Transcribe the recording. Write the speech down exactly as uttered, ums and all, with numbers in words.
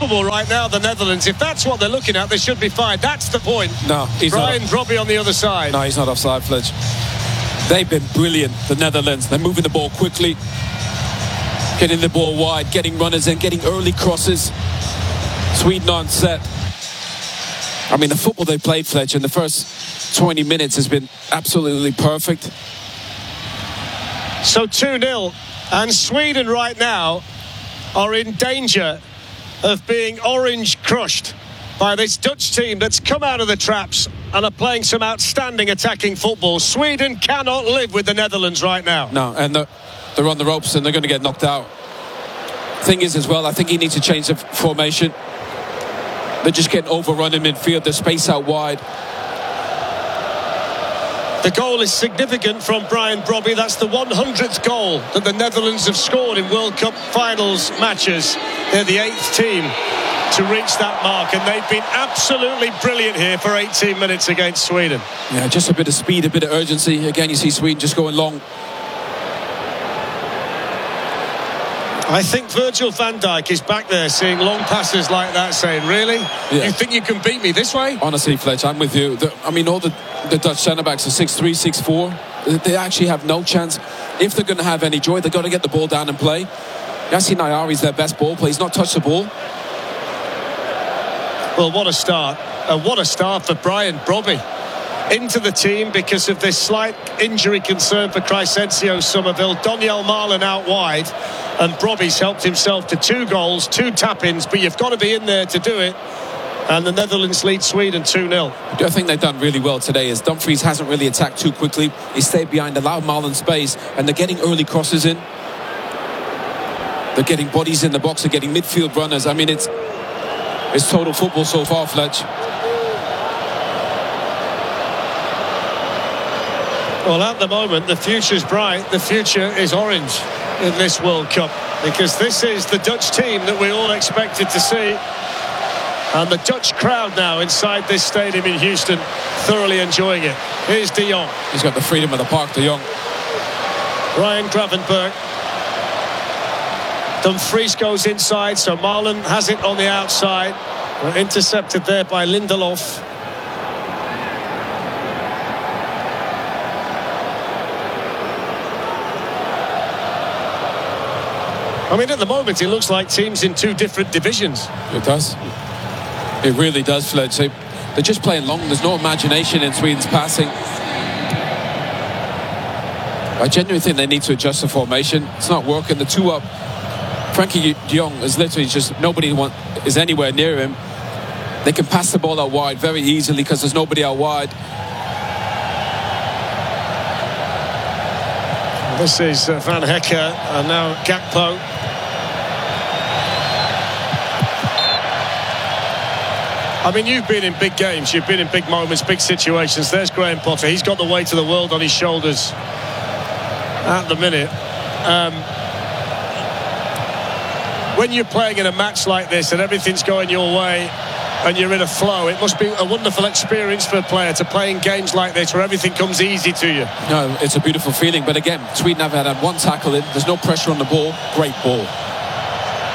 unstoppable right now, the Netherlands. If that's what they're looking at, they should be fine. That's the point. No, he's Brian not. Brobby on the other side. No, he's not offside, Fletch. They've been brilliant, the Netherlands. They're moving the ball quickly, getting the ball wide, getting runners in, getting early crosses. Sweden on set. I mean, the football they played, Fletch, in the first twenty minutes has been absolutely perfect. So two nil, and Sweden right now are in danger of being orange crushed by this Dutch team that's come out of the traps and are playing some outstanding attacking football. Sweden cannot live with the Netherlands right now. No, and they're, they're on the ropes and they're going to get knocked out. Thing is as well, I think he needs to change the formation. They're just getting overrun in midfield. There's space out wide. The goal is significant from Brian Brobby. That's the one hundredth goal that the Netherlands have scored in World Cup finals matches. They're the eighth team to reach that mark, and they've been absolutely brilliant here for eighteen minutes against Sweden. Yeah, just a bit of speed, a bit of urgency. Again, you see Sweden just going long. I think Virgil van Dijk is back there seeing long passes like that, saying, really? Yeah. You think you can beat me this way? Honestly, Fletch, I'm with you. The, I mean, all the, the Dutch centre-backs are six three, six four. They actually have no chance. If they're going to have any joy, they've got to get the ball down and play. Yassi Nayyari is their best ball player. He's not touched the ball. Well, what a start. Uh, what a start for Brian Brobby. Into the team because of this slight injury concern for Crysencio Somerville. Donyell Malen out wide, and Brobby's helped himself to two goals, two tap-ins, but you've got to be in there to do it. And the Netherlands lead Sweden two nil. I think they've done really well today is Dumfries hasn't really attacked too quickly. He stayed behind, allowed Malen space, and they're getting early crosses in. They're getting bodies in the box, they're getting midfield runners. I mean, it's it's total football so far, Fletch. Well, at the moment, the future's bright. The future is orange in this World Cup, because this is the Dutch team that we all expected to see. And the Dutch crowd now inside this stadium in Houston, thoroughly enjoying it. Here's De Jong. He's got the freedom of the park, De Jong. Ryan Gravenberch. Dumfries goes inside, so Malen has it on the outside. We're intercepted there by Lindelof. I mean, at the moment, it looks like teams in two different divisions. It does. It really does, Fletch. They're just playing long. There's no imagination in Sweden's passing. I genuinely think they need to adjust the formation. It's not working. The two up. Frankie de Jong is literally just nobody want, is anywhere near him. They can pass the ball out wide very easily because there's nobody out wide. This is uh, Van Hecke and now Gakpo. I mean, you've been in big games, you've been in big moments, big situations. There's Graham Potter. He's got the weight of the world on his shoulders at the minute. Um, when you're playing in a match like this and everything's going your way and you're in a flow, it must be a wonderful experience for a player to play in games like this where everything comes easy to you. No, it's a beautiful feeling. But again, Sweden have had one tackle in. There's no pressure on the ball. Great ball.